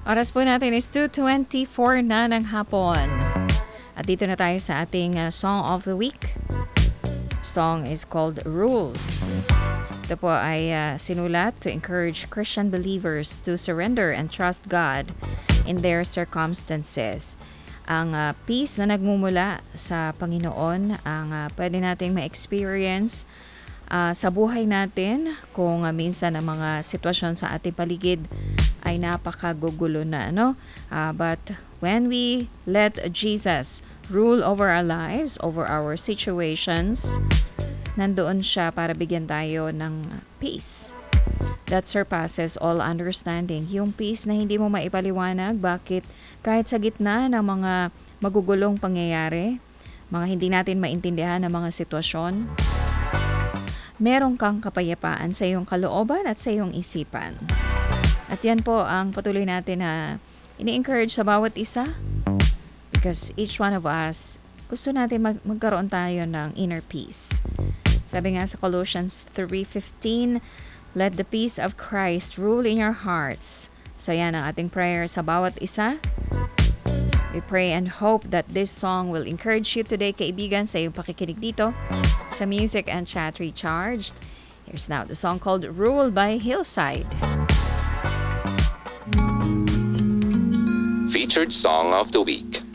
Oras po natin is 2:24 na ng hapon. At dito na tayo sa ating Song of the Week. Song is called Rules. Ito po ay sinulat to encourage Christian believers to surrender and trust God in their circumstances. Ang peace na nagmumula sa Panginoon ang pwede nating ma-experience sa buhay natin kung minsan ang mga sitwasyon sa ating paligid ay napakagugulo na, no? But when we let Jesus rule over our lives, over our situations, nandoon siya para bigyan tayo ng peace that surpasses all understanding. Yung peace na hindi mo maipaliwanag bakit kahit sa gitna ng mga magugulong pangyayari, mga hindi natin maintindihan ng mga sitwasyon, meron kang kapayapaan sa iyong kalooban at sa iyong isipan. At yan po ang patuloy natin na ini-encourage sa bawat isa because each one of us, gusto natin magkaroon tayo ng inner peace. Sabi nga sa Colossians 3:15, let the peace of Christ rule in your hearts. So yan ang ating prayer sa bawat isa. We pray and hope that this song will encourage you today, kaibigan, sa iyong pakikinig dito sa Music and Chat Recharged. Here's now the song called Rule by Hillside. Featured Song of the Week.